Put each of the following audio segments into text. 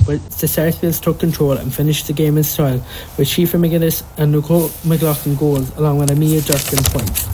with the Sarsfields took control and finished the game in style, with Sheaffer McGuinness and Nicole McLaughlin goals, along with Amia Justin points.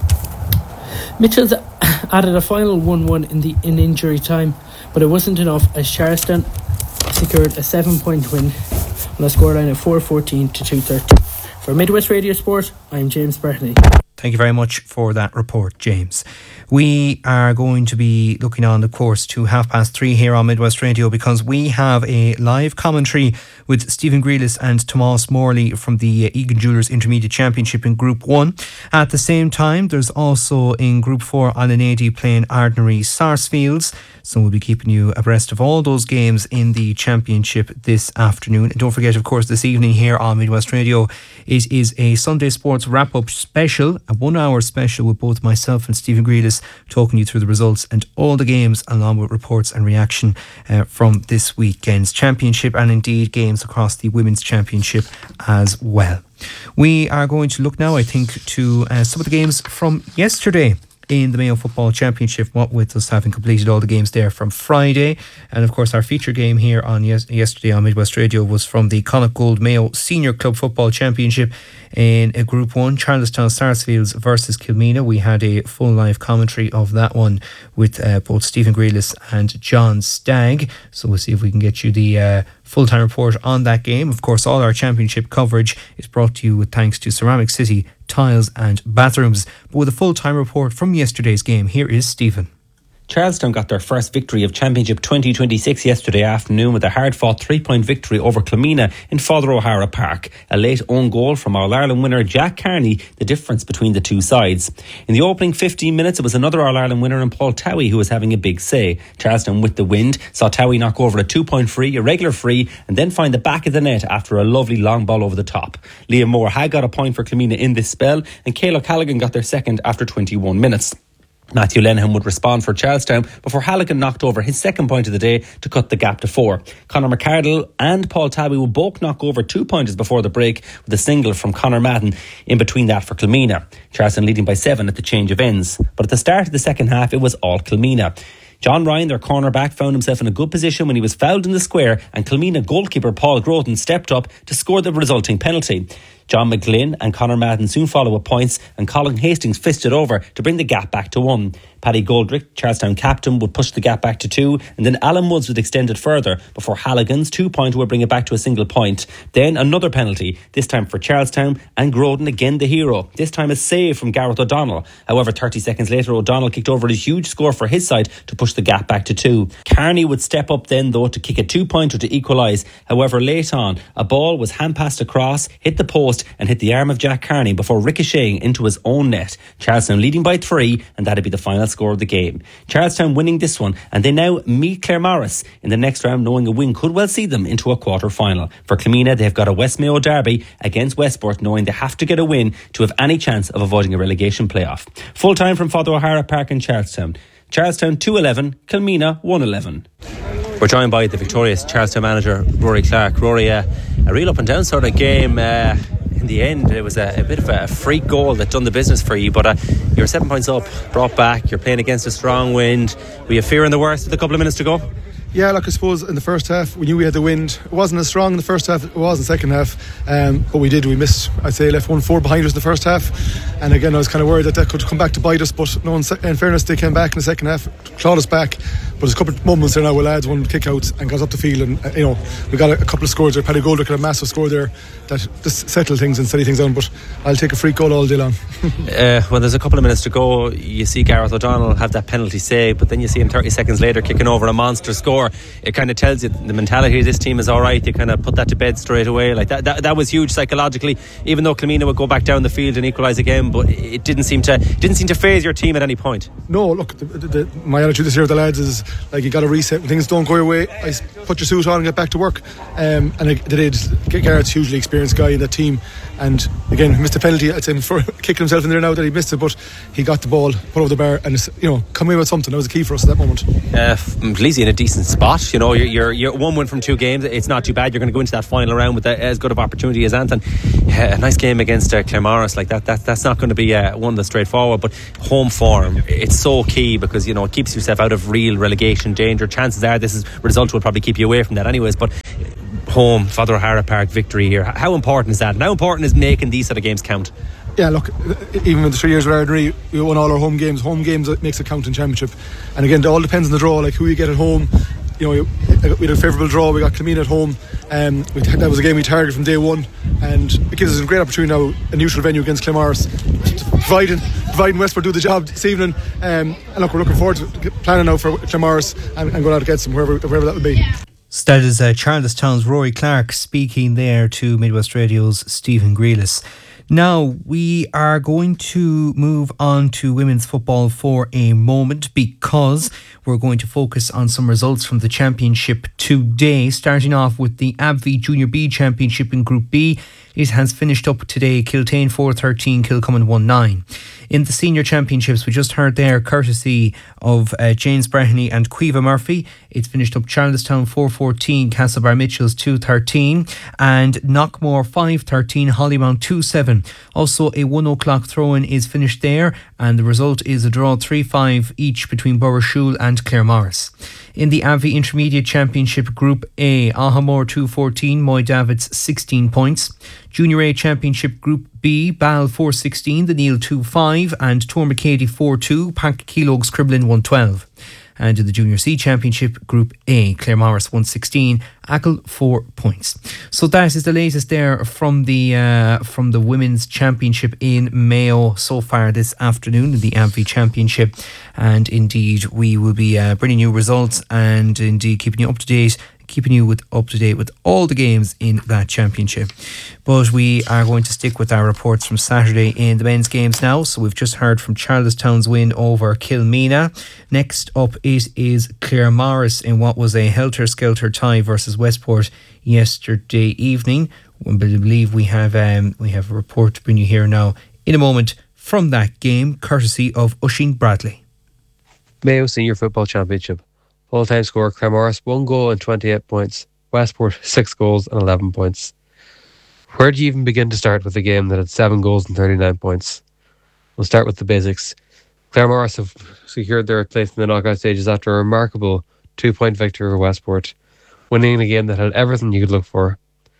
Mitchell's added a final 1-1 in injury time, but it wasn't enough as Charlestown secured a 7-point win on a scoreline of 4-14 to 2-13. For Midwest Radio Sport, I'm James Bertney. Thank you very much for that report, James. We are going to be looking on, of course, to 3:30 here on Midwest Radio, because we have a live commentary with Stephen Grealis and Tomas Morley from the Egan Jewellers Intermediate Championship in Group 1. At the same time, there's also in Group 4 Alanady playing Ardnary Sarsfields. So we'll be keeping you abreast of all those games in the championship this afternoon. And don't forget, of course, this evening here on Midwest Radio, it is a Sunday Sports wrap-up special, a 1-hour special with both myself and Stephen Grealis, talking you through the results and all the games, along with reports and reaction from this weekend's championship, and indeed games across the Women's Championship as well. We are going to look now, I think, to some of the games from yesterday in the Mayo Football Championship, what with us having completed all the games there from Friday. And of course, our feature game here on yesterday on Midwest Radio was from the Connacht Gold Mayo Senior Club Football Championship in Group 1, Charlestown Sarsfields versus Kilmena. We had a full live commentary of that one with both Stephen Grealis and John Stagg. So we'll see if we can get you the full-time report on that game. Of course, all our championship coverage is brought to you with thanks to Ceramic City Tiles and Bathrooms. But with a full-time report from yesterday's game, here is Stephen. Charlestown got their first victory of Championship 2026 yesterday afternoon with a hard-fought 3-point victory over Kilmena in Father O'Hara Park. A late own goal from All-Ireland winner Jack Carney, the difference between the two sides. In the opening 15 minutes, it was another All-Ireland winner in Paul Towie who was having a big say. Charlestown, with the wind, saw Towie knock over a 2-point free, a regular free, and then find the back of the net after a lovely long ball over the top. Liam Moore had got a point for Kilmena in this spell, and Kayla Callaghan got their second after 21 minutes. Matthew Lenihan would respond for Charlestown before Halligan knocked over his second point of the day to cut the gap to 4. Conor McCardle and Paul Tabby would both knock over 2 pointers before the break, with a single from Conor Madden in between that for Kilmena. Charlestown leading by 7 at the change of ends. But at the start of the second half, it was all Kilmena. John Ryan, their cornerback, found himself in a good position when he was fouled in the square, and Kilmena goalkeeper Paul Groton stepped up to score the resulting penalty. John McGlynn and Conor Madden soon followed with points, and Colin Hastings fisted over to bring the gap back to 1. Paddy Goldrick, Charlestown captain, would push the gap back to 2, and then Alan Woods would extend it further before Halligan's 2-pointer would bring it back to a single point. Then another penalty, this time for Charlestown, and Groton again the hero, this time a save from Gareth O'Donnell. However, 30 seconds later, O'Donnell kicked over a huge score for his side to push the gap back to 2. Carney would step up then, though, to kick a 2-pointer to equalise. However, late on, a ball was hand-passed across, hit the post and hit the arm of Jack Carney before ricocheting into his own net. Charlestown leading by 3, and that'd be the final score of the game. Charlestown winning this one, and they now meet Claremorris in the next round, knowing a win could well see them into a quarter-final. For Kilmena, they've got a West Mayo derby against Westport, knowing they have to get a win to have any chance of avoiding a relegation playoff. Full time from Father O'Hara Park in Charlestown. Charlestown 2-11, Kilmena 1-11. We're joined by the victorious Charlestown manager Rory Clark. Rory, a real up and down sort of game. In the end, it was a bit of a freak goal that done the business for you, but you're 7 points up, brought back, you're playing against a strong wind. Were you fearing the worst with a couple of minutes to go? Yeah, look, I suppose in the first half we knew we had the wind. It wasn't as strong in the first half, it was in the second half, but we missed, I'd say, left 1-4 behind us in the first half, and again I was kind of worried that could come back to bite us, but no, in fairness they came back in the second half, clawed us back. But there's a couple of moments there now where lads won kick outs and got up the field, and we got a couple of scores there. Paddy Goldrick had a massive score there that just settled things and steady things down, but I'll take a free goal all day long. Well, there's a couple of minutes to go. You see Gareth O'Donnell have that penalty save, but then you see him 30 seconds later kicking over a monster score. It kind of tells you the mentality of this team is alright. They kind of put that to bed straight away. Like that was huge psychologically, even though Kilmena would go back down the field and equalise again, but it didn't seem to faze your team at any point. No, look, my attitude this year with the lads is like, you got to reset when things don't go your way. I put your suit on and get back to work, and they did. Garrett's a hugely experienced guy in that team, and again, he missed a penalty. I'd say for kicking himself in there now that he missed it, but he got the ball, put over the bar, and come away with something. That was the key for us at that moment. Leezy in a decent spot. You know, you're 1 win from 2 games. It's not too bad. You're going to go into that final round with as good of opportunity as Anton. A nice game against Claremorris like that's not going to be one that's straightforward. But home form, it's so key, because you know it keeps yourself out of real relegation danger. Chances are this result will probably keep you away from that anyways. But home, Father O'Hara Park victory here. How important is that? And how important is making these sort of games count? Yeah, look, even with the 3 years with Ardnaree, we won all our home games. Home games makes it count in championship. And again, it all depends on the draw, like who you get at home. You know, we had a favourable draw. We got Clemena at home. That was a game we targeted from day one, and it gives us a great opportunity now, a neutral venue against Claremorris, providing Westport do the job this evening. And look, we're looking forward to planning now for Claremorris and going out against them wherever that would be. So that is Charlestown's Rory Clark speaking there to Midwest Radio's Stephen Grealis. Now, we are going to move on to women's football for a moment, because we're going to focus on some results from the championship today, starting off with the ABV Junior B Championship in Group B. It has finished up today. Kiltane 4-13, Kilcommon 1-9. In the senior championships, we just heard there, courtesy of James Breheny and Quiva Murphy, it's finished up Charlestown 4-14, Castlebar Mitchells 2-13, and Knockmore 5-13, Hollymount 2-7. Also, a 1 o'clock throw-in is finished there, and the result is a draw 3-5 each between Burrishoole and Claremorris. In the ABV Intermediate Championship Group A, Ahamore 2-14, Moy Davids 16 points. Junior A Championship Group B, Ball 4-16, The Neil 2-5, and Tormacady 4-2, Pack Keelogs Cribblin 1-12. And in the Junior C Championship Group A, Claremorris 1-16, Achill 4 points. So that is the latest there from the Women's Championship in Mayo so far this afternoon in the ABV Championship. And indeed, we will be bringing you results and indeed keeping you up to date with all the games in that championship. But we are going to stick with our reports from Saturday in the men's games now. So we've just heard from Charlestown's win over Kilmena. Next up it is Claremorris in what was a helter-skelter tie versus Westport yesterday evening. I believe we have a report to bring you here now in a moment from that game, courtesy of Oisin Bradley. Mayo Senior Football Championship. All-time score, Claremorris 1 goal and 28 points. Westport 6 goals and 11 points. Where do you even begin to start with a game that had 7 goals and 39 points? We'll start with the basics. Claremorris have secured their place in the knockout stages after a remarkable 2-point victory over Westport, winning a game that had everything you could look for.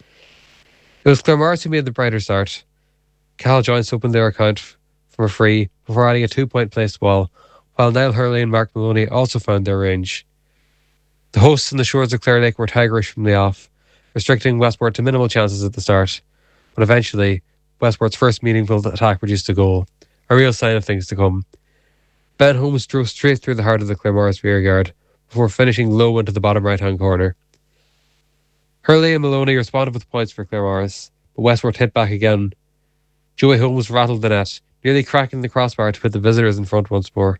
It was Claremorris who made the brighter start. Cal Joyce opened their account from a free before adding a 2-point placed ball, while Niall Hurley and Mark Maloney also found their range. The hosts on the shores of Clare Lake were tigerish from the off, restricting Westport to minimal chances at the start. But eventually, Westport's first meaningful attack produced a goal, a real sign of things to come. Ben Holmes drove straight through the heart of the Claremorris rearguard before finishing low into the bottom right-hand corner. Hurley and Maloney responded with points for Claremorris, but Westport hit back again. Joey Holmes rattled the net, nearly cracking the crossbar to put the visitors in front once more.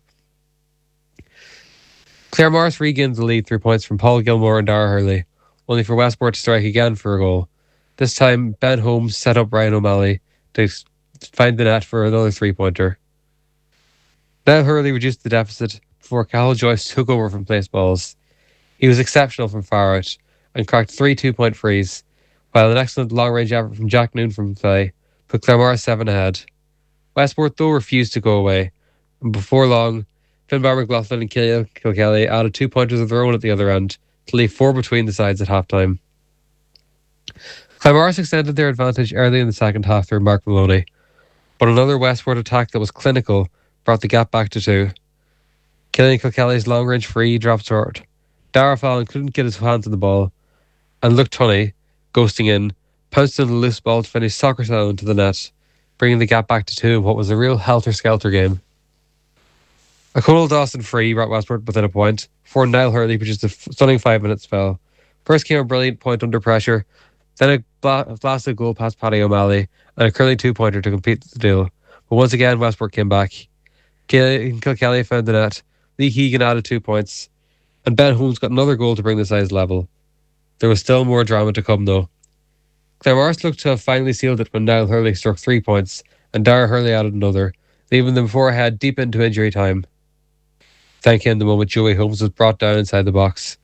Claremorris regained the lead through points from Paul Gilmore and Dara Hurley, only for Westport to strike again for a goal. This time, Ben Holmes set up Ryan O'Malley to find the net for another 3-pointer. Niall Hurley reduced the deficit before Cathal Joyce took over from place balls. He was exceptional from far out and cracked 3 2-point frees, while an excellent long-range effort from Jack Noon from play put Claremorris 7 ahead. Westport, though, refused to go away, and before long, Finbar McLaughlin and Killian Kilkelly added 2-pointers of their own at the other end to leave 4 between the sides at half-time. Claremorris extended their advantage early in the second half through Mark Maloney, but another Westport attack that was clinical brought the gap back to 2. Killian Kilkelly's long-range free dropped short. Dara Fallon couldn't get his hands on the ball, and Luke Tunney, ghosting in, pounced on the loose ball to finish soccer-style into the net, bringing the gap back to 2 in what was a real helter-skelter game. A Conal Dawson free brought Westport within a point, before Niall Hurley produced a stunning 5-minute spell. First came a brilliant point under pressure, then a blasted goal past Paddy O'Malley, and a curling 2-pointer to complete the deal. But once again, Westport came back. Kilkelly found the net, Lee Keegan added 2 points, and Ben Holmes got another goal to bring the sides level. There was still more drama to come, though. Claremorris looked to have finally sealed it when Niall Hurley struck 3 points, and Dara Hurley added another, leaving them 4 ahead deep into injury time. Thank him the moment Joey Holmes was brought down inside the box.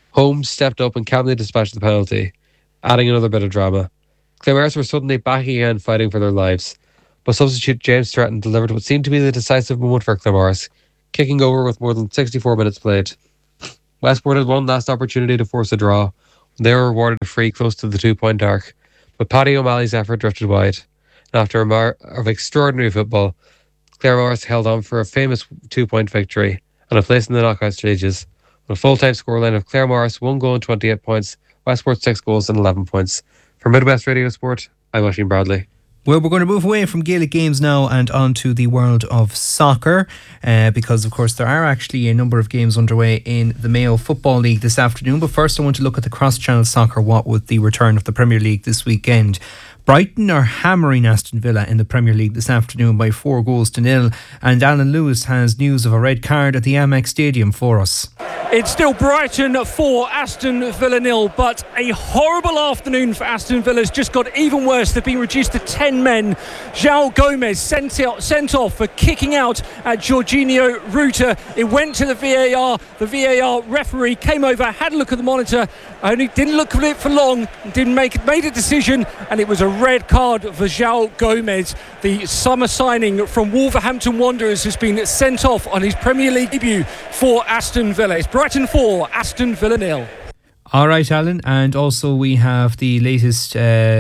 Holmes stepped up and calmly dispatched the penalty, adding another bit of drama. Claremorris were suddenly back again fighting for their lives, but substitute James Stratton delivered what seemed to be the decisive moment for Claremorris, kicking over with more than 64 minutes played. Westport had one last opportunity to force a draw when they were rewarded a free close to the 2-point arc, but Paddy O'Malley's effort drifted wide. And after a mar of extraordinary football, Claremorris held on for a famous 2-point victory and a place in the knockout stages, with a full-time scoreline of Claremorris 1 goal and 28 points, Westport 6 goals and 11 points. For Midwest Radio Sport, I'm Oisin Bradley. Well, we're going to move away from Gaelic games now and on to the world of soccer because, of course, there are actually a number of games underway in the Mayo Football League this afternoon. But first, I want to look at the cross-channel soccer, what with the return of the Premier League this weekend. Brighton are hammering Aston Villa in the Premier League this afternoon by 4 goals to 0, and Alan Lewis has news of a red card at the Amex Stadium for us. It's still Brighton 4, Aston Villa 0, but a horrible afternoon for Aston Villa has just got even worse. They've been reduced to 10 men. João Gomez sent off for kicking out at Jorginho Ruta. It went to the VAR. The VAR referee came over, had a look at the monitor, only didn't look at it for long, made a decision, and it was a red card for João Gomez. The summer signing from Wolverhampton Wanderers has been sent off on his Premier League debut for Aston Villa. It's Brighton 4, Aston Villa 0. All right, Alan, and also we have the latest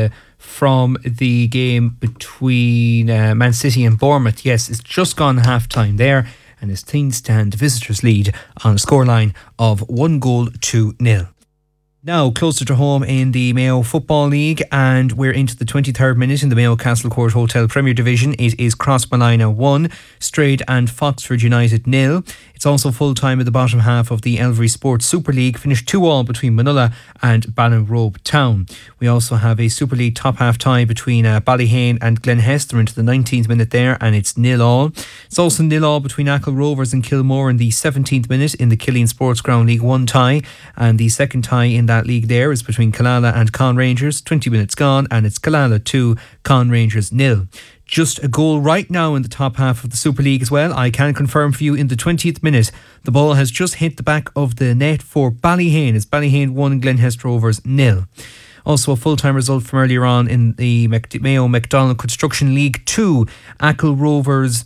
from the game between Man City and Bournemouth. Yes, it's just gone half-time there, and his team stand visitors lead on a scoreline of 1 goal to 0. Now, closer to home in the Mayo Football League, and we're into the 23rd minute in the Mayo Castle Court Hotel Premier Division. It is Crossmolina 1, Strayed and Foxford United 0. It's also full time at the bottom half of the Elvery Sports Super League, finished 2-2 between Manula and Ballinrobe Town. We also have a Super League top half tie between Ballyhane and Glenhester into the 19th minute there, and it's 0-0. It's also 0-0 between Achill Rovers and Kilmore in the 17th minute in the Killeen Sports Ground League 1 tie, and the second tie in that league there is between Killala and Con Rangers. 20 minutes gone, and it's Killala 2, Con Rangers 0. Just a goal right now in the top half of the Super League as well. I can confirm for you in the 20th minute, the ball has just hit the back of the net for Ballyhane. It's Ballyhane 1, Glenhester Rovers 0. Also a full-time result from earlier on in the Mayo McDonald Construction League 2. Achill Rovers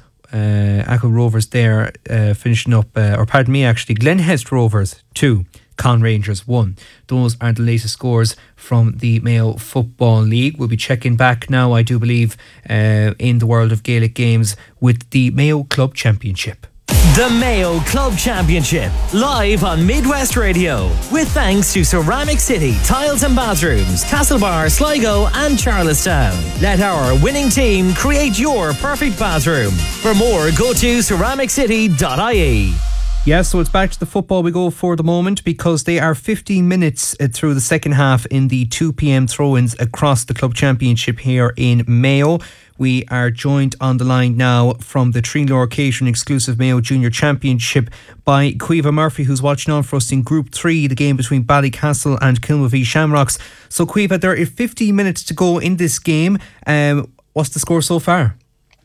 there finishing up, Glenhester Rovers 2. Con Rangers 1. Those are the latest scores from the Mayo Football League. We'll be checking back now, I do believe, in the world of Gaelic games with the Mayo Club Championship. The Mayo Club Championship, live on Midwest Radio, with thanks to Ceramic City Tiles and Bathrooms, Castlebar, Sligo and Charlestown. Let our winning team create your perfect bathroom. For more, go to ceramiccity.ie. Yeah, so it's back to the football we go for the moment, because they are 15 minutes through the second half in the 2 p.m. throw-ins across the club championship here in Mayo. We are joined on the line now from the Trinlor Occasion exclusive Mayo Junior Championship by Caoimhe Murphy, who's watching on for us in Group 3, the game between Ballycastle and Kilmavie Shamrocks. So Caoimhe, there are 15 minutes to go in this game. What's the score so far?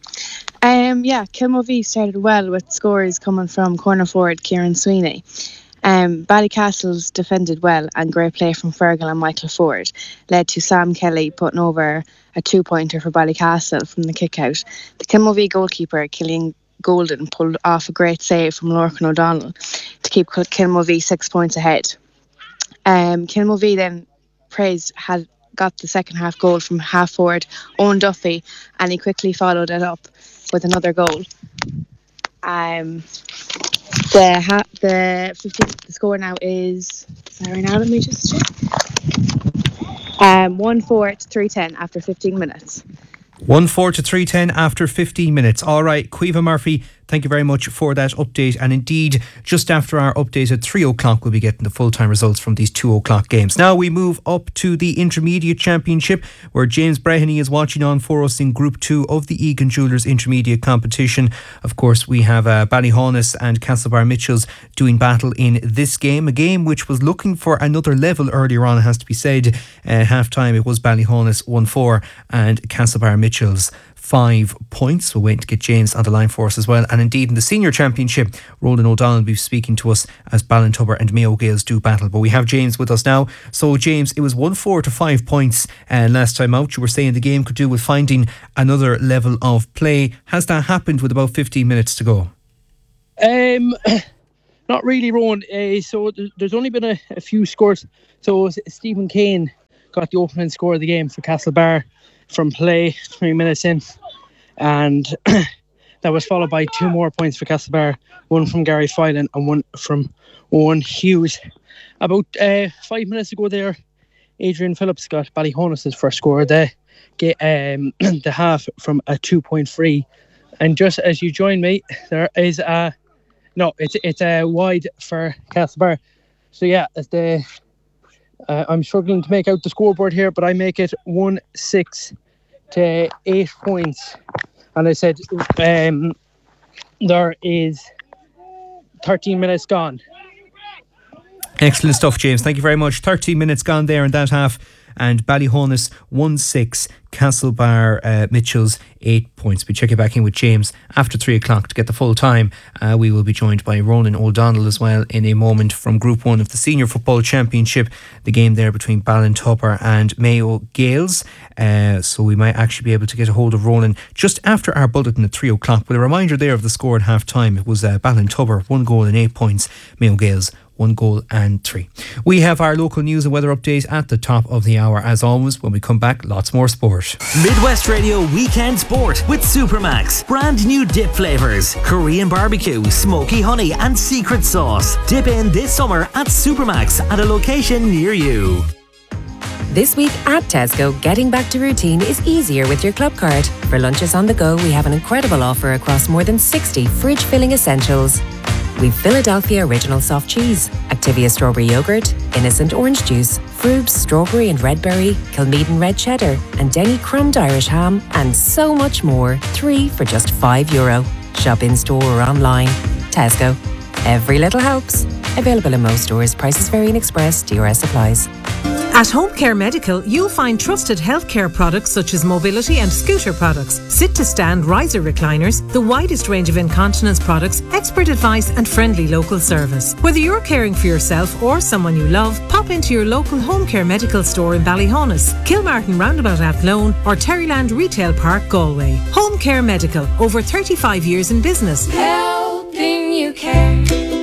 Kilmavie started well with scores coming from corner forward Kieran Sweeney. Ballycastle's defended well, and great play from Fergal and Michael Ford led to Sam Kelly putting over a 2-pointer for Ballycastle from the kick-out. The Kilmavie goalkeeper Killian Golden pulled off a great save from Lorcan O'Donnell to keep Kilmavie 6 points ahead. Kilmavie then had got the second half goal from half forward Owen Duffy, and he quickly followed it up with another goal. The score now is, let me just check. 1-4 to 3-10 after 15 minutes. 1-4 to 3-10 after 15 minutes. All right, Caoimhe Murphy, thank you very much for that update. And indeed, just after our update at 3 o'clock, we'll be getting the full-time results from these 2 o'clock games. Now we move up to the Intermediate Championship, where James Breheny is watching on for us in Group 2 of the Egan Jewellers Intermediate Competition. Of course, we have Ballyhaunis and Castlebar Mitchells doing battle in this game, a game which was looking for another level earlier on, it has to be said. Half-time, it was Ballyhaunis 1-4 and Castlebar Mitchells 5 points. We'll wait to get James on the line for us as well. And indeed in the senior championship, Roland O'Donnell will be speaking to us as Ballintubber and Mayo Gales do battle. But we have James with us now. So James, it was 1-4 to 5 points last time out. You were saying the game could do with finding another level of play. Has that happened with about 15 minutes to go? Not really, Rowan. So there's only been a few scores. So Stephen Kane got the opening score of the game for Castlebar from play 3 minutes in, and that was followed by 2 more points for Castlebar, one from Gary Filan and one from Owen Hughes. About 5 minutes ago there, Adrian Phillips got Ballyhonus' first score of the half from a 2-point free. And just as you join me, there is it's a wide for Castlebar. So yeah, I'm struggling to make out the scoreboard here, but I make it 1-6 to 8 points. And I said there is 13 minutes gone. Excellent stuff, James. Thank you very much. 13 minutes gone there in that half. And Ballyhonus 1-6, Castlebar Mitchells 8 points. We check it back in with James after 3 o'clock to get the full time. We will be joined by Ronan O'Donnell as well in a moment from Group 1 of the Senior Football Championship, the game there between Ballintubber and Mayo Gales. So we might actually be able to get a hold of Ronan just after our bulletin at 3 o'clock. With a reminder there of the score at half time, it was Ballintubber 1 goal and 8 points, Mayo Gales 1 goal and 3. We have our local news and weather update at the top of the hour. As always, when we come back, lots more sport. Midwest Radio Weekend Sport with Supermax. Brand new dip flavours: Korean barbecue, smoky honey and secret sauce. Dip in this summer at Supermax at a location near you. This week at Tesco, getting back to routine is easier with your club card. For lunches on the go, we have an incredible offer across more than 60 fridge-filling essentials. We've Philadelphia Original Soft Cheese, Activia Strawberry Yogurt, Innocent Orange Juice, Frubes Strawberry and Red Berry, Kilmeaden Red Cheddar, and Denny Crumbed Irish Ham, and so much more. 3 for just €5. Shop in store or online. Tesco. Every little helps. Available in most stores. Prices vary in Express. DRS applies. At Home Care Medical, you'll find trusted healthcare products such as mobility and scooter products, sit-to-stand riser recliners, the widest range of incontinence products, expert advice and friendly local service. Whether you're caring for yourself or someone you love, pop into your local Home Care Medical store in Ballyhonus, Kilmartin Roundabout Athlone or Terryland Retail Park, Galway. Home Care Medical, over 35 years in business. Helping you care.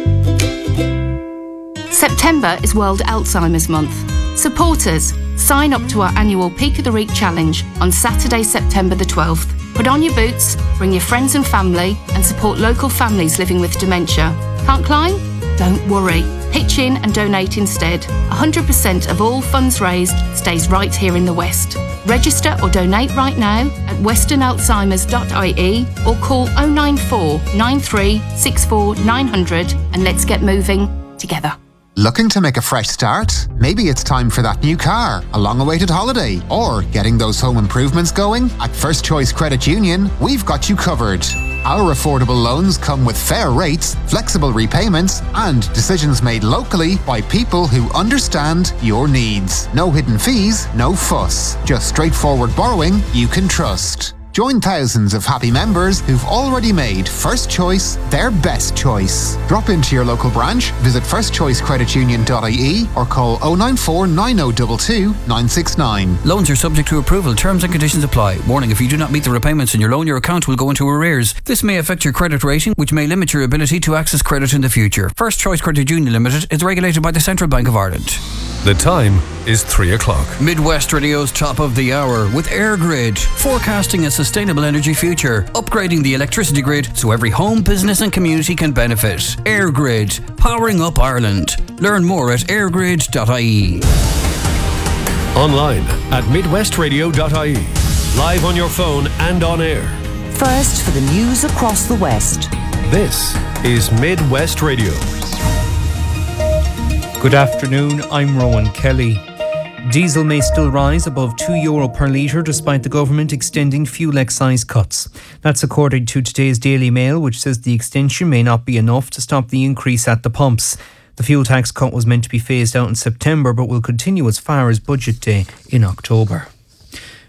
September is World Alzheimer's Month. Supporters, sign up to our annual Peak of the Reek Challenge on Saturday, September the 12th. Put on your boots, bring your friends and family, and support local families living with dementia. Can't climb? Don't worry. Pitch in and donate instead. 100% of all funds raised stays right here in the West. Register or donate right now at westernalzheimers.ie or call 094 93 64 900 and let's get moving together. Looking to make a fresh start? Maybe it's time for that new car, a long-awaited holiday, or getting those home improvements going? At First Choice Credit Union, we've got you covered. Our affordable loans come with fair rates, flexible repayments, and decisions made locally by people who understand your needs. No hidden fees, no fuss. Just straightforward borrowing you can trust. Join thousands of happy members who've already made First Choice their best choice. Drop into your local branch, visit firstchoicecreditunion.ie or call 094 9022 969. Loans are subject to approval. Terms and conditions apply. Warning: if you do not meet the repayments in your loan, your account will go into arrears. This may affect your credit rating, which may limit your ability to access credit in the future. First Choice Credit Union Limited is regulated by the Central Bank of Ireland. The time is 3 o'clock. Midwest Radio's top of the hour with EirGrid, forecasting a sustainable energy future, upgrading the electricity grid so every home, business and community can benefit. EirGrid, powering up Ireland. Learn more at eirgrid.ie. Online at midwestradio.ie. Live on your phone and on air. First for the news across the West. This is Midwest Radio. Good afternoon, I'm Rowan Kelly. Diesel may still rise above €2 per litre despite the government extending fuel excise cuts. That's according to today's Daily Mail, which says the extension may not be enough to stop the increase at the pumps. The fuel tax cut was meant to be phased out in September but will continue as far as Budget Day in October.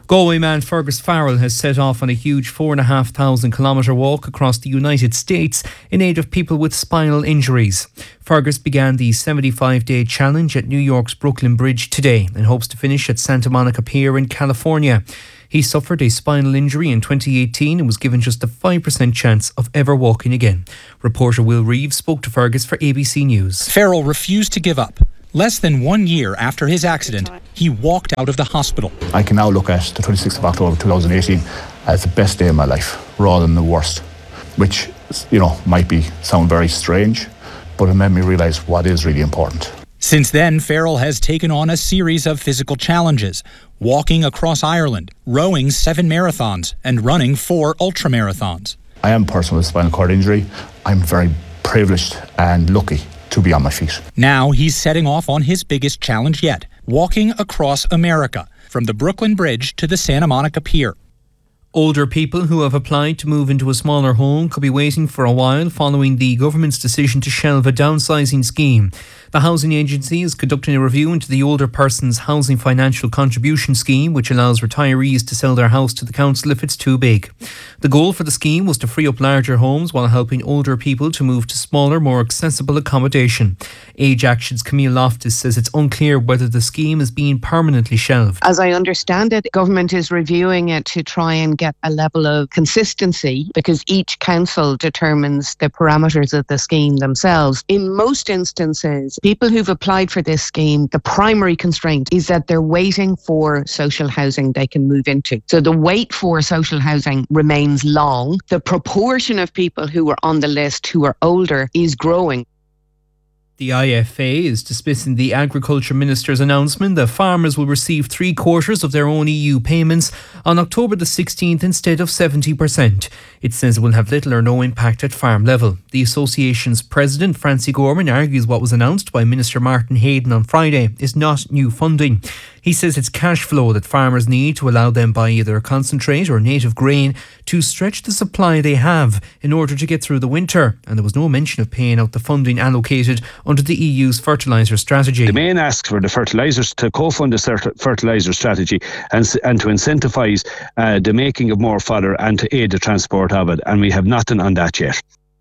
Galway man Fergus Farrell has set off on a huge 4,500 kilometre walk across the United States in aid of people with spinal injuries. Fergus began the 75-day challenge at New York's Brooklyn Bridge today and hopes to finish at Santa Monica Pier in California. He suffered a spinal injury in 2018 and was given just a 5% chance of ever walking again. Reporter Will Reeves spoke to Fergus for ABC News. Farrell refused to give up. Less than 1 year after his accident, he walked out of the hospital. I can now look at the 26th of October 2018 as the best day of my life, rather than the worst, which, might sound very strange, but it made me realise what is really important. Since then, Farrell has taken on a series of physical challenges, walking across Ireland, rowing 7 marathons, and running 4 ultramarathons. I am a person with a spinal cord injury. I'm very privileged and lucky to be on my feet. Now he's setting off on his biggest challenge yet, walking across America, from the Brooklyn Bridge to the Santa Monica Pier. Older people who have applied to move into a smaller home could be waiting for a while following the government's decision to shelve a downsizing scheme. The housing agency is conducting a review into the Older Persons Housing Financial Contribution Scheme, which allows retirees to sell their house to the council if it's too big. The goal for the scheme was to free up larger homes while helping older people to move to smaller, more accessible accommodation. Age Action's Camille Loftus says it's unclear whether the scheme is being permanently shelved. As I understand it, government is reviewing it to try and get a level of consistency because each council determines the parameters of the scheme themselves. In most instances, people who've applied for this scheme, the primary constraint is that they're waiting for social housing they can move into. So the wait for social housing remains long. The proportion of people who are on the list who are older is growing. The IFA is dismissing the Agriculture Minister's announcement that farmers will receive 3/4 of their own EU payments on October the 16th instead of 70%. It says it will have little or no impact at farm level. The association's president, Francie Gorman, argues what was announced by Minister Martin Hayden on Friday is not new funding. He says it's cash flow that farmers need to allow them buy either concentrate or native grain to stretch the supply they have in order to get through the winter. And there was no mention of paying out the funding allocated under the EU's fertiliser strategy. The main ask for the fertilisers to co-fund the fertiliser strategy and to incentivise the making of more fodder and to aid the transport of it. And we have nothing on that yet.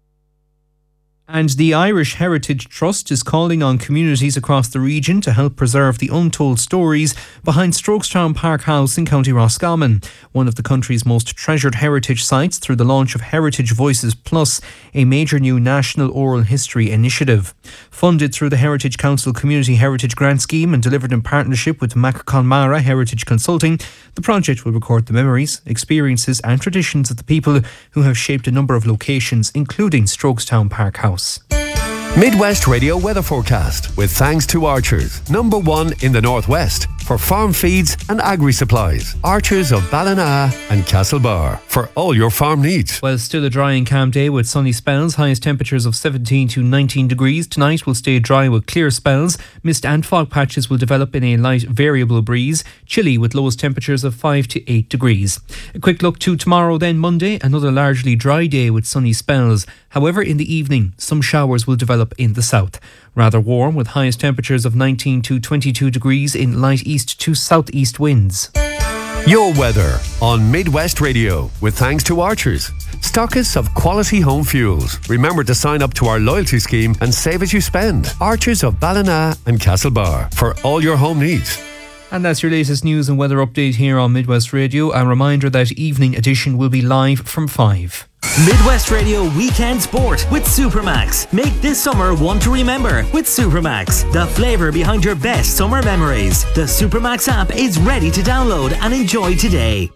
And the Irish Heritage Trust is calling on communities across the region to help preserve the untold stories behind Strokestown Park House in County Roscommon, one of the country's most treasured heritage sites, through the launch of Heritage Voices Plus, a major new national oral history initiative. Funded through the Heritage Council Community Heritage Grant Scheme and delivered in partnership with Mac Conmara Heritage Consulting, the project will record the memories, experiences and traditions of the people who have shaped a number of locations, including Strokestown Park House. Midwest Radio weather forecast with thanks to Archers, #1 in the Northwest for farm feeds and agri-supplies. Archers of Ballina and Castlebar for all your farm needs. Well, still a dry and calm day with sunny spells. Highest temperatures of 17 to 19 degrees. Tonight will stay dry with clear spells. Mist and fog patches will develop in a light variable breeze. Chilly with lowest temperatures of 5 to 8 degrees. A quick look to tomorrow then, Monday. Another largely dry day with sunny spells. However, in the evening, some showers will develop in the south. Rather warm with highest temperatures of 19 to 22 degrees in light east to southeast winds. Your weather on Midwest Radio with thanks to Archers, stockists of quality home fuels. Remember to sign up to our loyalty scheme and save as you spend. Archers of Ballina and Castlebar for all your home needs. And that's your latest news and weather update here on Midwest Radio. A reminder that evening edition will be live from 5. Midwest Radio Weekend Sport with Supermax. Make this summer one to remember with Supermax, the flavour behind your best summer memories. The Supermax app is ready to download and enjoy today.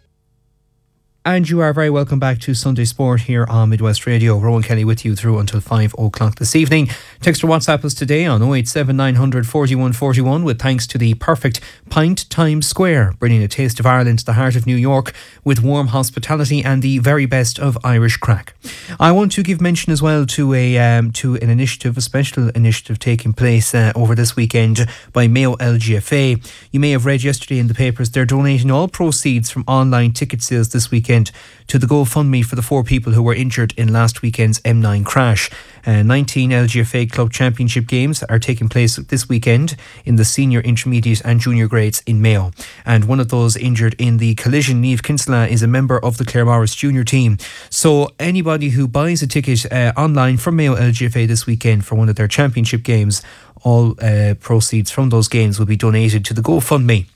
And you are very welcome back to Sunday Sport here on Midwest Radio. Rowan Kelly with you through until 5 o'clock this evening. Text or WhatsApp us today on 087 900 41 41 with thanks to the perfect Pint Times Square, bringing a taste of Ireland to the heart of New York with warm hospitality and the very best of Irish crack. I want to give mention as well to an initiative, a special initiative taking place over this weekend by Mayo LGFA. You may have read yesterday in the papers they're donating all proceeds from online ticket sales this weekend weekend to the GoFundMe for the 4 people who were injured in last weekend's M9 crash. 19 LGFA Club Championship games are taking place this weekend in the senior, intermediate and junior grades in Mayo. And one of those injured in the collision, Niamh Kinsella, is a member of the Claremorris junior team. So anybody who buys a ticket online from Mayo LGFA this weekend for one of their championship games, all proceeds from those games will be donated to the GoFundMe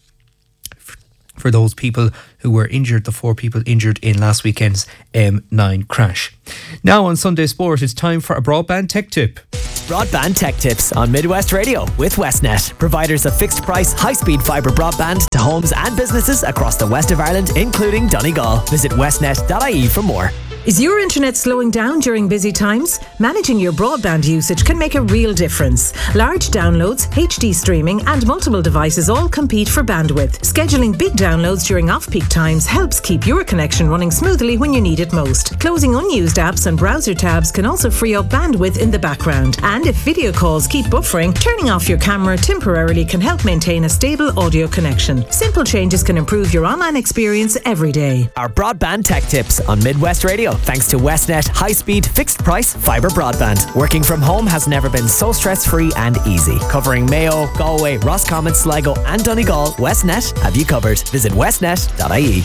for those people who were injured, the 4 people injured in last weekend's M9 crash. Now on Sunday Sport, it's time for a broadband tech tip. Broadband Tech Tips on Midwest Radio with Westnet, providers of fixed price, high-speed fibre broadband to homes and businesses across the west of Ireland, including Donegal. Visit westnet.ie for more. Is your internet slowing down during busy times? Managing your broadband usage can make a real difference. Large downloads, HD streaming and multiple devices all compete for bandwidth. Scheduling big downloads during off-peak times helps keep your connection running smoothly when you need it most. Closing unused apps and browser tabs can also free up bandwidth in the background. And if video calls keep buffering, turning off your camera temporarily can help maintain a stable audio connection. Simple changes can improve your online experience every day. Our Broadband Tech Tips on Midwest Radio, thanks to Westnet high-speed fixed price fibre broadband. Working from home has never been so stress-free and easy. Covering Mayo, Galway, Roscommon, Sligo and Donegal, Westnet have you covered. Visit westnet.ie.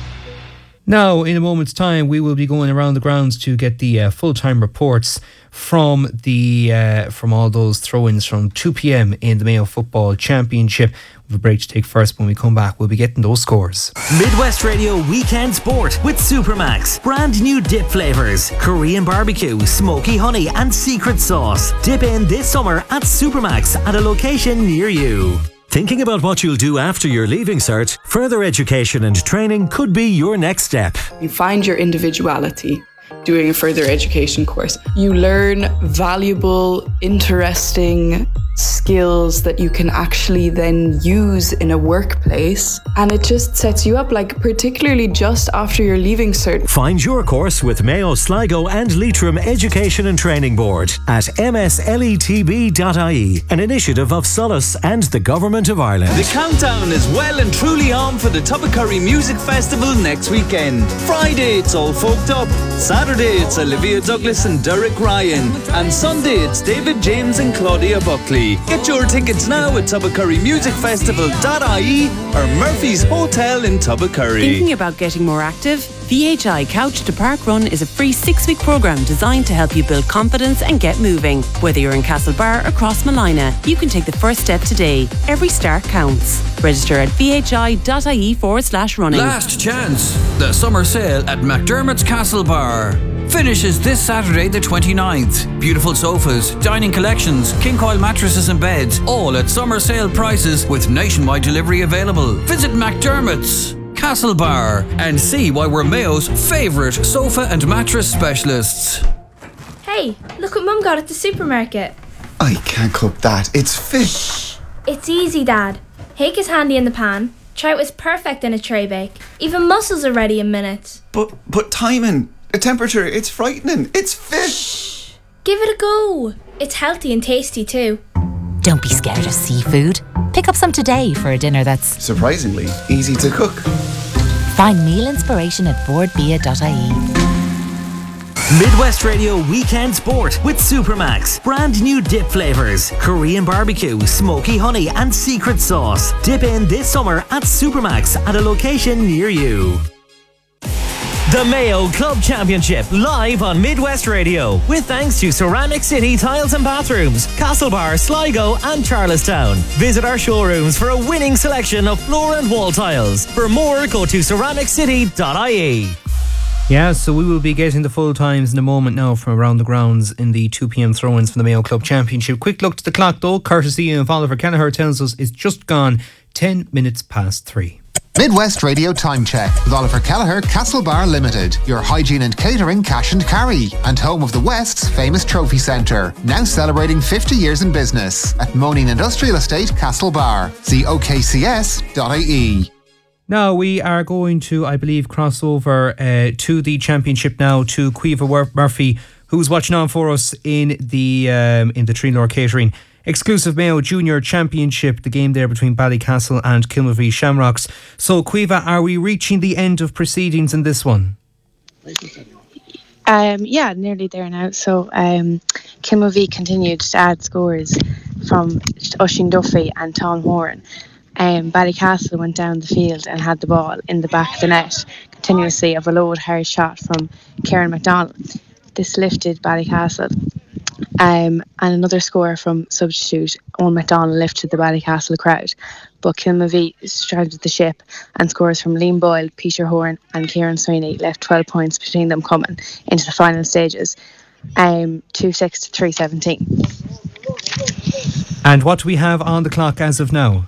Now, in a moment's time, we will be going around the grounds to get the full-time reports from all those throw-ins from 2 p.m. in the Mayo Football Championship. We have a break to take first. When we come back, we'll be getting those scores. Midwest Radio Weekend Sport with Supermax. Brand new dip flavours: Korean barbecue, smoky honey and secret sauce. Dip in this summer at Supermax at a location near you. Thinking about what you'll do after your Leaving Cert? Further education and training could be your next step. You find your individuality doing a further education course. You learn valuable, interesting skills that you can actually then use in a workplace, and it just sets you up, like particularly just after your Leaving Cert. Find your course with Mayo, Sligo and Leitrim Education and Training Board at msletb.ie, an initiative of Solace and the Government of Ireland. The countdown is well and truly on for the Tubbacurry Music Festival next weekend. Friday it's All Folked Up, Saturday it's Olivia Douglas and Derek Ryan, and Sunday it's David James and Claudia Buckley. Get your tickets now at tubbacurrymusicfestival.ie or Murphy's Hotel in Tubbacurry. Thinking about getting more active? VHI Couch to Park Run is a free 6-week programme designed to help you build confidence and get moving. Whether you're in Castlebar or Crossmalina, you can take the first step today. Every start counts. Register at vhi.ie/running. Last chance. The summer sale at McDermott's Castlebar finishes this Saturday the 29th. Beautiful sofas, dining collections, king coil mattresses and beds, all at summer sale prices with nationwide delivery available. Visit McDermott's Castlebar and see why we're Mayo's favourite sofa and mattress specialists. Hey, look what Mum got at the supermarket. I can't cook that. It's fish. It's easy, Dad. Hake is handy in the pan. Trout is perfect in a tray bake. Even mussels are ready in minutes. But timing, the temperature, it's frightening. It's fish. Give it a go. It's healthy and tasty too. Don't be scared of seafood. Pick up some today for a dinner that's surprisingly easy to cook. Find meal inspiration at boardbia.ie. Midwest Radio Weekend Sport with Supermax. Brand new dip flavours: Korean barbecue, smoky honey and secret sauce. Dip in this summer at Supermax at a location near you. The Mayo Club Championship live on Midwest Radio with thanks to Ceramic City Tiles and Bathrooms, Castlebar, Sligo and Charlestown. Visit our showrooms for a winning selection of floor and wall tiles. For more, go to ceramiccity.ie. Yeah, so we will be getting the full times in a moment now from around the grounds in the 2 p.m. throw-ins from the Mayo Club Championship. Quick look to the clock though, courtesy of Oliver Kelleher, tells us it's just gone 10 minutes past 3. Midwest Radio Time Check with Oliver Kelleher, Castlebar Limited, your hygiene and catering cash and carry, and home of the West's famous trophy centre, now celebrating 50 years in business at Moaning Industrial Estate, Castlebar. See okcs.ie. Now we are going to, I believe, cross over to the championship now to Caoimhe Murphy, who's watching on for us in the Trinlor Catering Exclusive Mayo Junior Championship, the game there between Ballycastle and Kilmavie Shamrocks. So, Caoimhe, are we reaching the end of proceedings in this one? Yeah, nearly there now. So Kilmavie continued to add scores from Oisín Duffy and Tom Horan. Ballycastle went down the field and had the ball in the back of the net continuously of a low hard shot from Kieran McDonald. This lifted Ballycastle. And another score from substitute Owen McDonald lifted the Ballycastle crowd. But Kilmavie stranded the ship, and scores from Liam Boyle, Peter Horan and Kieran Sweeney left 12 points between them coming into the final stages. 2-6 to 3-17. And what do we have on the clock as of now?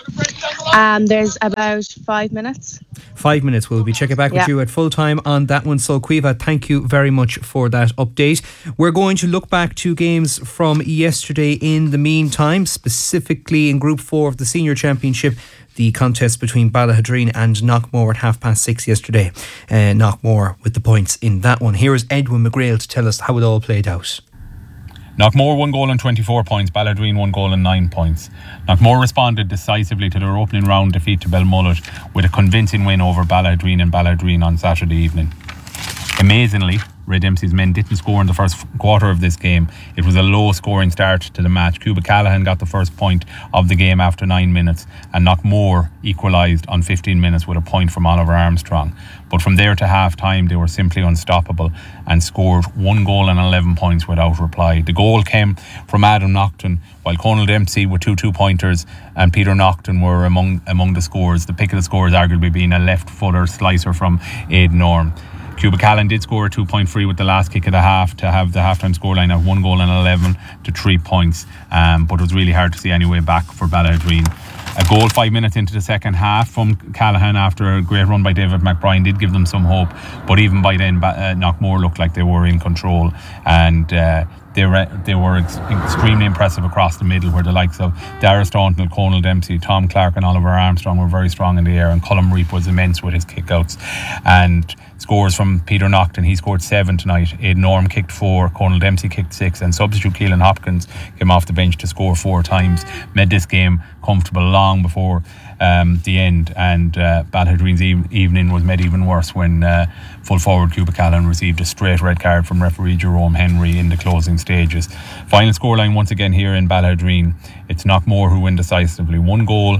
There's about 5 minutes. 5 minutes. We'll be checking back with you at full time on that one. So, Caoimhe, thank you very much for that update. We're going to look back to games from yesterday in the meantime, specifically in Group 4 of the Senior Championship, the contest between Ballahadreen and Knockmore at 6:30 yesterday. Knockmore with the points in that one. Here is Edwin McGrail to tell us how it all played out. Knockmore 1 goal and 24 points, Ballahadreen 1 goal and 9 points. Knockmore responded decisively to their opening round defeat to Belmullet with a convincing win over Ballahadreen and Ballahadreen on Saturday evening. Amazingly, Ray Dempsey's men didn't score in the first quarter of this game. It was a low scoring start to the match. Cuba Callahan got the first point of the game after 9 minutes, and Knockmore equalised on 15 minutes with a point from Oliver Armstrong. But from there to half time they were simply unstoppable and scored 1 goal and 11 points without reply. The goal came from Adam Naughton, while Conal Dempsey with two pointers and Peter Naughton were among the scores. The pick of the scores arguably being a left footer slicer from Aidan Orme. Cuba Callan did score a 2-point free with the last kick of the half to have the half-time scoreline at 1 goal and 11 to 3 points. But it was really hard to see any way back for Ballahadreen. A goal 5 minutes into the second half from Callahan after a great run by David McBride did give them some hope. But even by then, Knockmore looked like they were in control. And they were extremely impressive across the middle, where the likes of Dara Staunton, Conal Dempsey, Tom Clark and Oliver Armstrong were very strong in the air, and Colm Reap was immense with his kickouts. And scores from Peter Naughton, he scored 7 tonight. Aidan Orme kicked 4, Conal Dempsey kicked 6, and substitute Keelan Hopkins came off the bench to score 4 times. Made this game comfortable long before the end, and Ballahadreen's evening was made even worse when full forward Cuba Callan received a straight red card from referee Jerome Henry in the closing stages. Final scoreline once again here in Ballahadreen. It's Knockmore who win decisively, 1 goal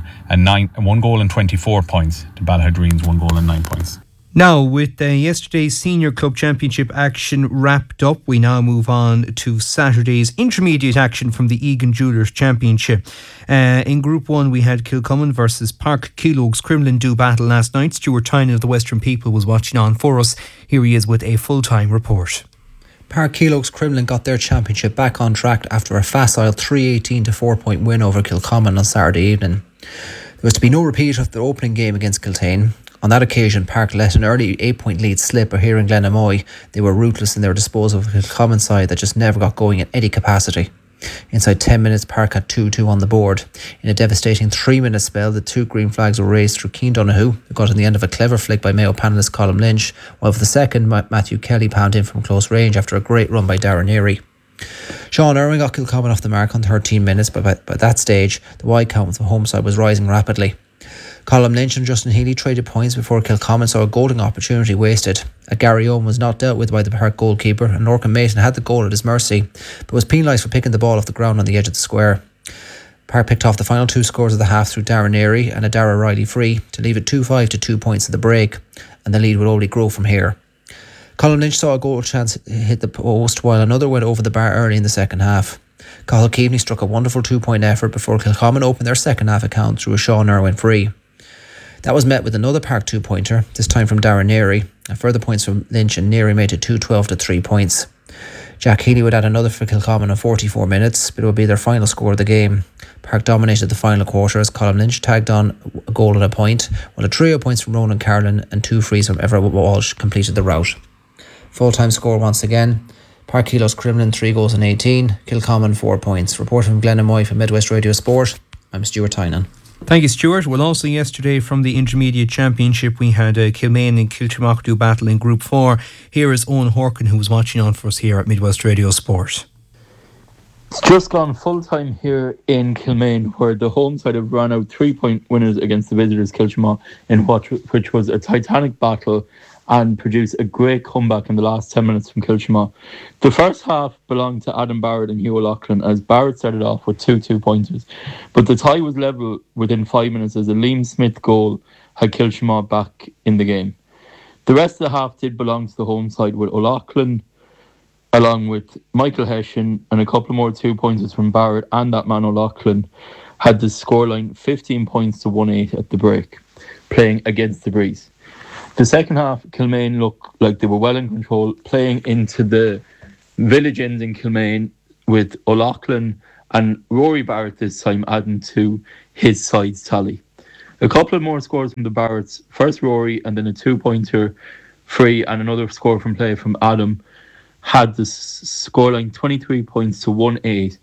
and 24 points to Ballahadreen's 1 goal and 9 points. Now, with yesterday's Senior Club Championship action wrapped up, we now move on to Saturday's intermediate action from the Egan Jewellers Championship. In Group 1, we had Kilcommon versus Park Keelogues Crumlin do battle last night. Stuart Tynan of the Western People was watching on for us. Here he is with a full-time report. Park Keelogues Crumlin got their championship back on track after a facile 3-18 to 4-point win over Kilcommon on Saturday evening. There was to be no repeat of the opening game against Kiltane. On that occasion, Park let an early 8-point lead slip, but here in Glenamoy, they were ruthless in their disposal of a Kilcommon side that just never got going in any capacity. Inside 10 minutes, Park had 2-2 on the board. In a devastating 3-minute spell, the 2 green flags were raised through Cian Donoghue, who got in the end of a clever flick by Mayo panellist Colm Lynch, while for the second, Matthew Kelly pounded in from close range after a great run by Darren Neary. Sean Irwin got Kilcommon off the mark on 13 minutes, but by that stage, the wide count with the home side was rising rapidly. Colm Lynch and Justin Healy traded points before Kilcommon saw a golden opportunity wasted. Gary Owen was not dealt with by the Park goalkeeper, and Norcan Mason had the goal at his mercy, but was penalised for picking the ball off the ground on the edge of the square. Park picked off the final 2 scores of the half through Darren Neary and a Dara Riley free to leave it 2-5 to 2 points at the break, and the lead would only grow from here. Colm Lynch saw a goal chance hit the post, while another went over the bar early in the second half. Cathal Keaveney struck a wonderful 2-point effort before Kilcommon opened their second half account through a Sean Irwin free. That was met with another Park 2-pointer, this time from Darren Neary, and further points from Lynch and Neary made it 2-12 to 3 points. Jack Healy would add another for Kilcommon in 44 minutes, but it would be their final score of the game. Park dominated the final quarter as Colm Lynch tagged on a goal and a point, while a trio of points from Ronan Carlin and 2 frees from Everett Walsh completed the rout. Full-time score once again, Park Keelogues Crumlin 3 goals and 18, Kilcommon 4 points. Reporting from Glenamoy for Midwest Radio Sport, I'm Stuart Tynan. Thank you, Stuart. Well, also yesterday from the Intermediate Championship, we had Kilmaine and Kiltimagh do battle in Group 4. Here is Owen Horkin, who was watching on for us here at Midwest Radio Sport. It's just gone full time here in Kilmaine, where the home side have run out 3-point winners against the visitors Kilchima in which was a titanic battle and produced a great comeback in the last 10 minutes from Kilchima. The first half belonged to Adam Barrett and Hugh O'Loughlin, as Barrett started off with 2 2-pointers. But the tie was level within 5 minutes as a Liam Smith goal had Kilchima back in the game. The rest of the half did belong to the home side, with O'Loughlin, along with Michael Hessian and a couple more 2-pointers from Barrett and that man O'Loughlin, had the scoreline 15 points to 1-8 at the break, playing against the breeze. The second half, Kilmaine looked like they were well in control, playing into the village ends in Kilmaine, with O'Loughlin and Rory Barrett this time adding to his side's tally. A couple of more scores from the Barretts, first Rory and then a 2-pointer free and another score from play from Adam, had the scoreline 23 points to 1-8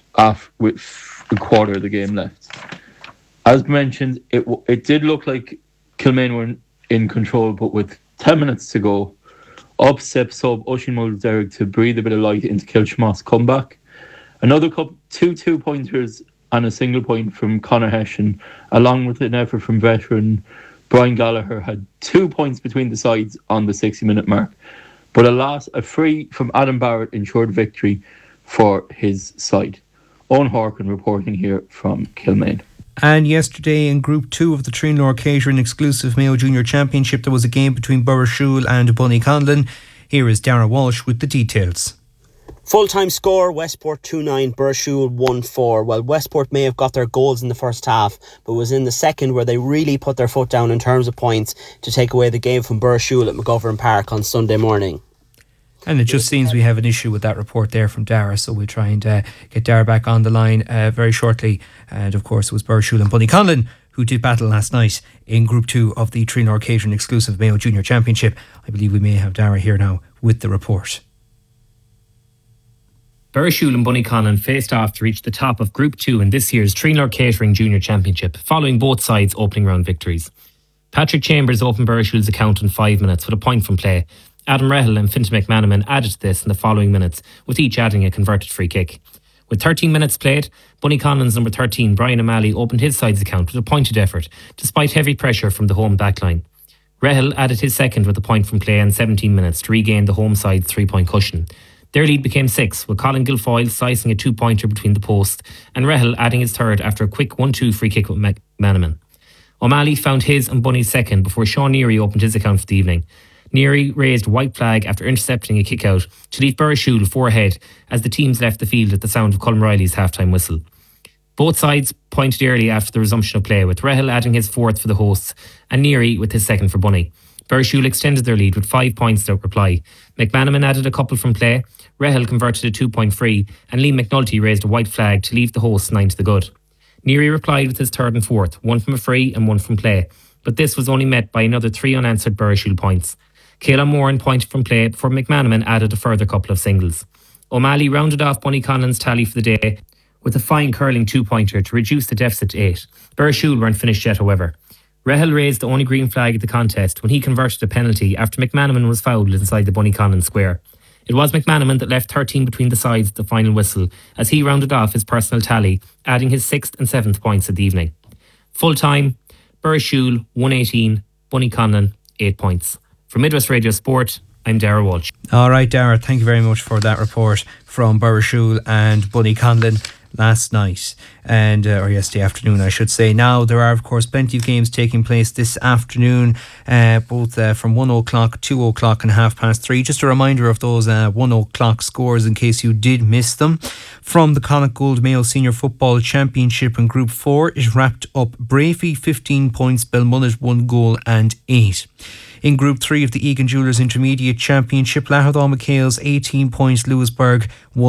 with a quarter of the game left. As mentioned, it did look like Kilmaine were in control, but with 10 minutes to go, up steps sub Oisin Mulder-Derrick to breathe a bit of light into Kilchima's comeback. Another two 2-pointers and a single point from Conor Hessian, along with an effort from veteran Brian Gallagher, had 2 points between the sides on the 60-minute mark. But alas, a free from Adam Barrett ensured victory for his side. Owen Horkin reporting here from Kilmaine. And yesterday in Group 2 of the Trinlor Catering exclusive Mayo Junior Championship, there was a game between Burrishoole and Bunny Conlon. Here is Dara Walsh with the details. Full-time score, Westport 2-9, Burrishoole 1-4. Well, Westport may have got their goals in the first half, but it was in the second where they really put their foot down in terms of points to take away the game from Burrishoole at McGovern Park on Sunday morning. And it just seems we have an issue with that report there from Dara, so we'll try and get Dara back on the line very shortly. And of course it was Burrishoole and Bunny Conlon who did battle last night in Group 2 of the Trinlor Catering exclusive Mayo Junior Championship. I believe we may have Dara here now with the report. Burrishoole and Bunny Conlon faced off to reach the top of Group 2 in this year's Trinlor Catering Junior Championship, following both sides' opening round victories. Patrick Chambers opened Burrishoole's account in 5 minutes with a point from play. Adam Rehel and Fintan McManaman added to this in the following minutes, with each adding a converted free kick. With 13 minutes played, Bunny Conlon's number 13, Brian O'Malley, opened his side's account with a pointed effort, despite heavy pressure from the home backline. Rehel added his second with a point from play in 17 minutes to regain the home side's 3-point cushion. Their lead became 6, with Colin Guilfoyle slicing a 2-pointer between the posts and Rehel adding his third after a quick 1-2 free kick with McManaman. O'Malley found his and Bunny's second before Sean Neary opened his account for the evening. Neary raised a white flag after intercepting a kick out to leave Burrishoole 4 ahead as the teams left the field at the sound of Colm Riley's half-time whistle. Both sides pointed early after the resumption of play, with Rehel adding his fourth for the hosts and Neary with his second for Bunny. Burrishoole extended their lead with 5 points without reply. McManaman added a couple from play, Rehel converted a 2-point free, and Liam McNulty raised a white flag to leave the hosts 9 to the good. Neary replied with his third and fourth, 1 from a free and 1 from play, but this was only met by another 3 unanswered Burrishoole points. Caelan Moran pointed from play before McManaman added a further couple of singles. O'Malley rounded off Bunny Conlon's tally for the day with a fine curling 2-pointer to reduce the deficit to 8. Burrishoole weren't finished yet, however. Rehel raised the only green flag at the contest when he converted a penalty after McManaman was fouled inside the Bunny Conlon square. It was McManaman that left 13 between the sides at the final whistle as he rounded off his personal tally, adding his 6th and 7th points of the evening. Full time, Burrishoole 118, Bunny Conlon 8 points. From Midwest Radio Sport, I'm Dara Walsh. All right, Dara, thank you very much for that report from Burrishoole and Bunny Conlon last night, or yesterday afternoon, I should say. Now, there are, of course, plenty of games taking place this afternoon, both from 1 o'clock, 2 o'clock and 3:30. Just a reminder of those 1 o'clock scores in case you did miss them. From the Connacht Gold Mayo Senior Football Championship in Group 4, it wrapped up Brafey 15 points, Belmullet 1 goal and 8. In Group 3 of the Egan Jewellers Intermediate Championship, Lahadhaw McHale's 18 points, Lewisburg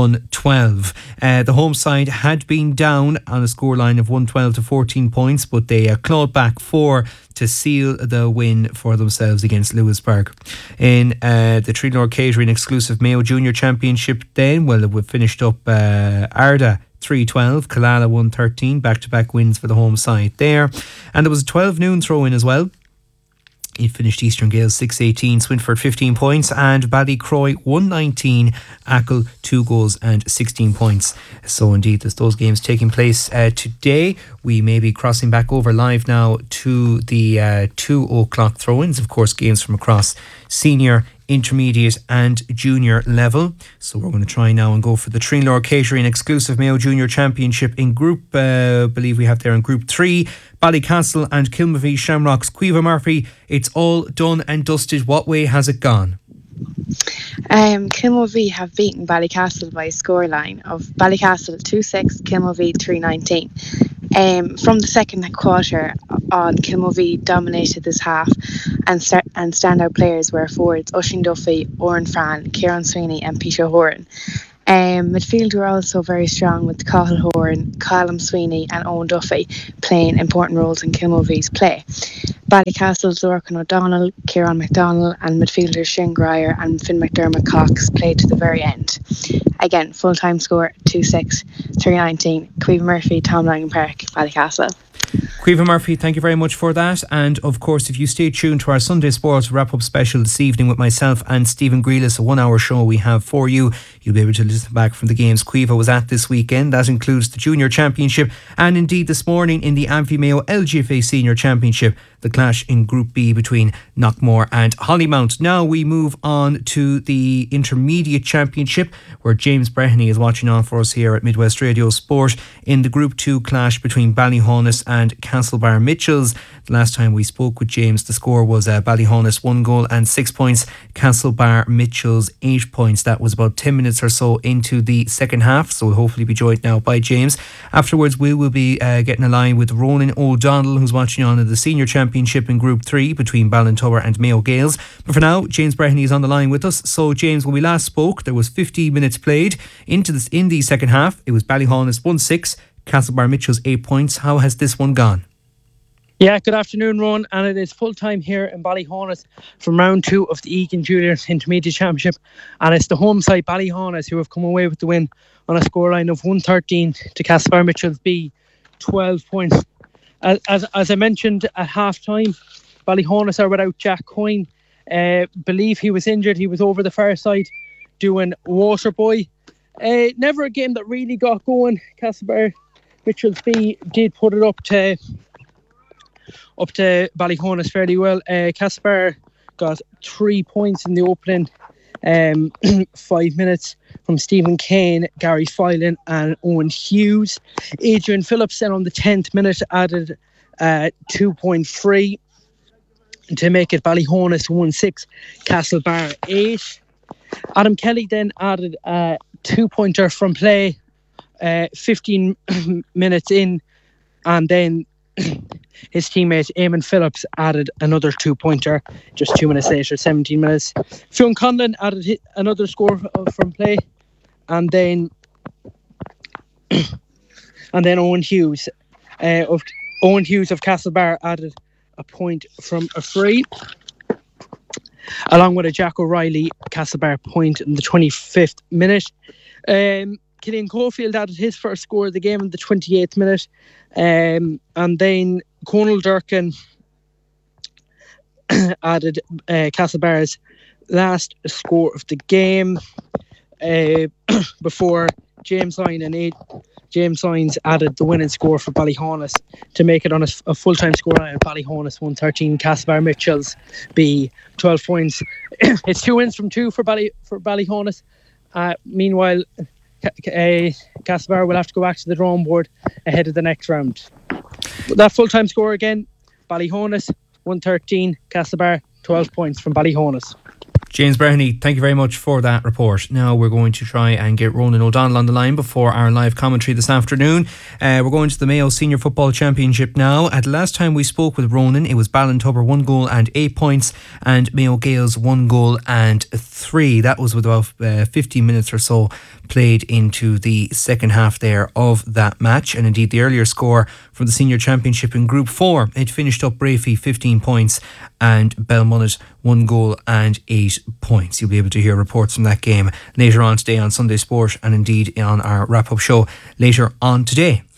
112. The home side had been down on a scoreline of 112 to 14 points, but they clawed back 4 to seal the win for themselves against Lewisburg. In the Trinlor Catering exclusive Mayo Junior Championship then, well, we finished up Arda 3-12, Killala 113, back-to-back wins for the home side there. And there was a 12 noon throw-in as well. It finished Eastern Gales 6-18, Swinford 15 points, and Ballycroy 119, Achill 2 goals and 16 points. So indeed, there's those games taking place today. We may be crossing back over live now to the 2 o'clock throw-ins, of course, games from across senior, intermediate and junior level. So we're going to try now and go for the Trinlor Catering exclusive Mayo Junior Championship in group, believe we have there in group 3, Ballycastle and Kilmavie Shamrocks. Caoimhe Murphy, it's all done and dusted. What way has it gone? Kilmavie have beaten Ballycastle by a scoreline of Ballycastle 2-6, Kilmavie 3-19. From the second quarter on, Kilmavie dominated this half, and standout players were forwards Oisín Duffy, Oran Fran, Kieran Sweeney and Peter Horan. Midfield were also very strong, with Cathal Horan, Callum Sweeney and Owen Duffy playing important roles in Kilmavie's play. Ballycastle's Lorcan O'Donnell, Kieran McDonnell and midfielders Shane Grier and Finn McDermott Cox played to the very end. Again, full-time score 2-6, 3-19, Caoimhe Murphy, Tom Langan Park, Ballycastle. Caoimhe Murphy, thank you very much for that. And of course, if you stay tuned to our Sunday Sports wrap-up special this evening with myself and Stephen Grealis, a 1 hour show we have for you, you'll be able to listen back from the games Caoimhe was at this weekend. That includes the Junior Championship and indeed this morning in the Amphy Mayo LGFA Senior Championship, the clash in Group B between Knockmore and Hollymount. Now we move on to the Intermediate Championship, where James Breheny is watching on for us here at Midwest Radio Sport in the Group 2 clash between Ballyhaunis and Castlebar Mitchells. The last time we spoke with James, the score was Ballyhaunis 1 goal and 6 points, Castlebar Mitchells 8 points. That was about 10 minutes or so into the second half, so we'll hopefully be joined now by James. Afterwards, we will be getting a line with Ronan O'Donnell, who's watching on in the Senior Championship in Group 3 between Ballintower and Mayo Gales. But for now, James Breheny is on the line with us. So James, when we last spoke, there was 50 minutes played in the second half. It was Ballyhaunis 1-6, Castlebar Mitchells 8 points. How has this one gone? Yeah, good afternoon, Ron, and it is full time here in Ballyhaunis from round 2 of the Egan Junior Intermediate Championship, and it's the home side Ballyhaunis who have come away with the win on a scoreline of 113 to Castlebar Mitchells B 12 points. As I mentioned at half time, Ballyhaunis are without Jack Coyne. Believe he was injured. He was over the far side doing Waterboy. Never a game that really got going. Castlebar Mitchells B did put it up to Ballyhaunis fairly well. Castlebar got 3 points in the opening 5 minutes from Stephen Kane, Gary Filan and Owen Hughes. Adrian Phillips then on the 10th minute added 2.3 to make it Ballyhaunis 1-6, Castlebar 8. Adam Kelly then added a 2-pointer from play 15 minutes in, and then his teammate Eamon Phillips added another 2-pointer just 2 minutes later, 17 minutes. Fionn Conlon added another score from play, and then Owen Hughes of Castlebar added a point from a free, along with a Jack O'Reilly Castlebar point in the 25th minute. Killian Caulfield added his first score of the game in the 28th minute, and then Conal Durkin added Castlebar's last score of the game before James Hines added the winning score for Ballyhaunis to make it on a full-time scoreline at Ballyhaunis 113, Castlebar Mitchells B 12 points. It's 2 wins from 2 for Ballyhaunis. Meanwhile, Castlebar will have to go back to the drawing board ahead of the next round. That full-time score again, Ballyhaunis 113, Castlebar 12 points from Ballyhaunis. James Breheny, thank you very much for that report. Now we're going to try and get Ronan O'Donnell on the line before our live commentary this afternoon. We're going to the Mayo Senior Football Championship now. At the last time we spoke with Ronan, it was Ballintober 1 goal and 8 points and Mayo Gales 1 goal and 3. That was with about 15 minutes or so played into the second half there of that match. And indeed the earlier score from the Senior Championship in Group 4, it finished up Brafey 15 points and Belmunnet 1 goal and 8 points. You'll be able to hear reports from that game later on today on Sunday Sport, and indeed on our wrap-up show later on today.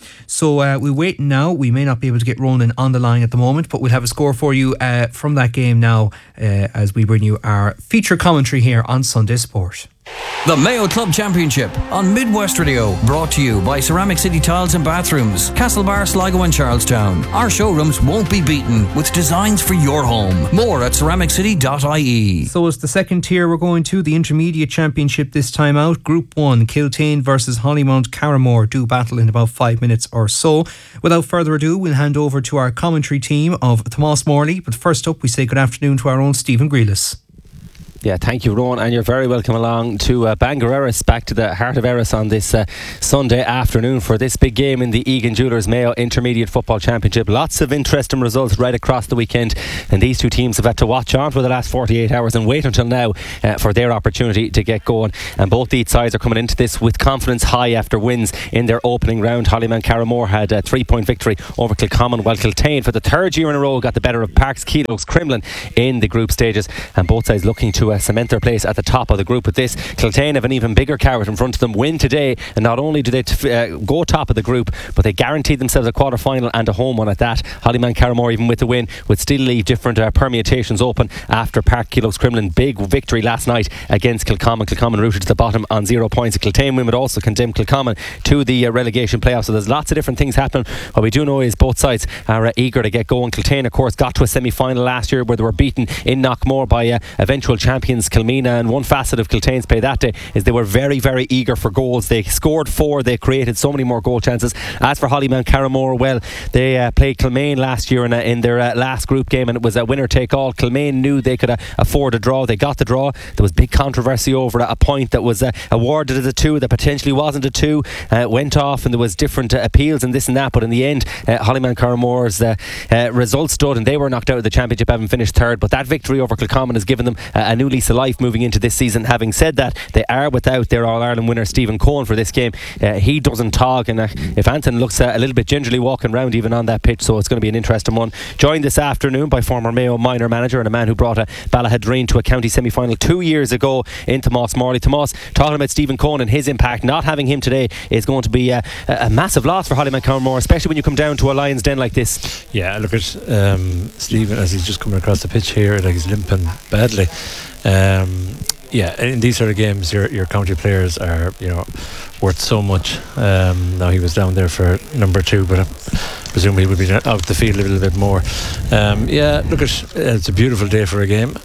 So we wait now. We may not be able to get Ronan on the line at the moment, but we'll have a score for you from that game now as we bring you our feature commentary here on Sunday Sport. The Mayo Club Championship on Midwest Radio, brought to you by Ceramic City Tiles and Bathrooms, Castlebar, Sligo and Charlestown. Our showrooms won't be beaten with designs for your home. More at ceramiccity.ie. So it's the second tier we're going to, the Intermediate Championship this time out. Group 1, Kiltane versus Hollymount Carramore do battle in about 5 minutes or so. Without further ado, we'll hand over to our commentary team of Tomás Morley. But first up, we say good afternoon to our own Stephen Grealis. Yeah, thank you, Rowan, and you're very welcome along to Bangor Erris, back to the heart of Erris on this Sunday afternoon for this big game in the Egan Jewellers Mayo Intermediate Football Championship. Lots of interesting results right across the weekend, and these two teams have had to watch on for the last 48 hours and wait until now for their opportunity to get going. And both these sides are coming into this with confidence high after wins in their opening round. Hollymount Carramore had a 3-point victory over Kilcommon, while Kiltane for the third year in a row got the better of Parks Keeloaks Crimlin in the group stages, and both sides looking to cement their place at the top of the group with this. Kiltane have an even bigger carrot in front of them. Win today, and not only do they go top of the group, but they guaranteed themselves a quarter-final and a home one at that. Hollymount Carramore, even with the win, would still leave different permutations open after Park Keeloaks Crimlin big victory last night against Kilcommon. Kilcommon rooted to the bottom on 0 points. A Kiltane win would also condemn Kilcommon to the relegation playoffs. So there's lots of different things happening. What we do know is both sides are eager to get going. Kiltane, of course, got to a semi-final last year where they were beaten in Knockmore by eventual champions Kilmena, and one facet of Kiltane's play that day is they were very, very eager for goals. They scored 4, they created so many more goal chances. As for Hollymount Carramore, well, they played Kilmaine last year in their last group game, and it was a winner take all. Kilmaine knew they could afford a draw. They got the draw. There was big controversy over a point that was awarded as a 2 that potentially wasn't a 2. Went off, and there was different appeals and this and that, but in the end Hollymount Carramore's results stood, and they were knocked out of the championship having finished third. But that victory over Kilcommon has given them a new lease of life moving into this season. Having said that, they are without their All-Ireland winner Stephen Cohen for this game. He doesn't talk, and if Anton looks a little bit gingerly walking around even on that pitch, so it's going to be an interesting one. Joined this afternoon by former Mayo minor manager and a man who brought Ballahadreen to a county semi-final 2 years ago in Tomás Morley. Tomás, talking about Stephen Cohen and his impact, not having him today is going to be a massive loss for Hollymount Carramore, especially when you come down to a Lions Den like this. Yeah, look at Stephen as he's just coming across the pitch here, like he's limping badly. Yeah, in these sort of games, your county players are, worth so much. Now he was down there for number 2, but I presume he would be out the field a little bit more. Yeah, look, it's a beautiful day for a game.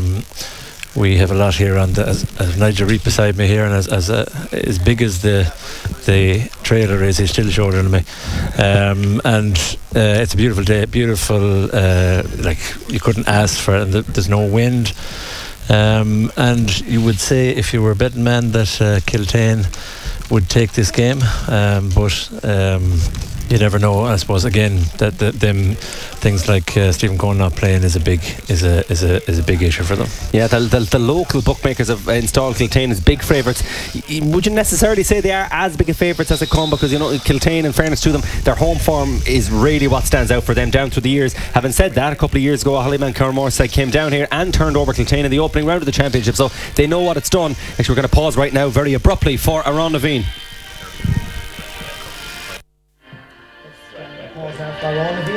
We have a lot here on as Nigel Reed beside me here, and as big as the trailer is, he's still shorter than me. And it's a beautiful day, beautiful, like you couldn't ask for it, and there's no wind. And you would say, if you were a betting man, that Kiltane would take this game, but you never know. I suppose again that them things like Stephen Cohen not playing is a big issue for them. Yeah, the local bookmakers have installed Kiltane as big favourites. Would you necessarily say they are as big a favourites as they come? Because Kiltane, in fairness to them, their home form is really what stands out for them down through the years. Having said that, a couple of years ago, Hollymount Carramore side came down here and turned over Kiltane in the opening round of the championship, so they know what it's done. Actually, we're going to pause right now very abruptly for Aron Levine.